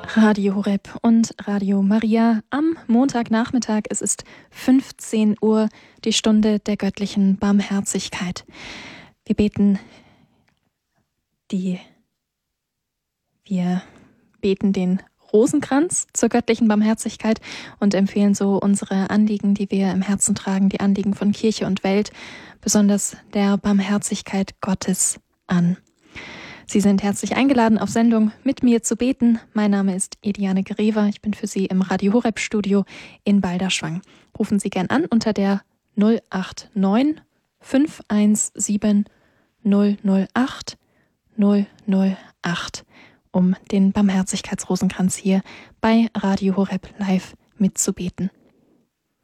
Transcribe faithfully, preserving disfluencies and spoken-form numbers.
Radio Horeb und Radio Maria am Montagnachmittag. Es ist fünfzehn Uhr, die Stunde der göttlichen Barmherzigkeit. Wir beten die, wir beten den Rosenkranz zur göttlichen Barmherzigkeit und empfehlen so unsere Anliegen, die wir im Herzen tragen, die Anliegen von Kirche und Welt, besonders der Barmherzigkeit Gottes an. Sie sind herzlich eingeladen, auf Sendung mit mir zu beten. Mein Name ist Ediane Gerever. Ich bin für Sie im Radio Horeb Studio in Balderschwang. Rufen Sie gern an unter der null acht neun fünf eins sieben null null acht null null acht, um den Barmherzigkeitsrosenkranz hier bei Radio Horeb live mitzubeten.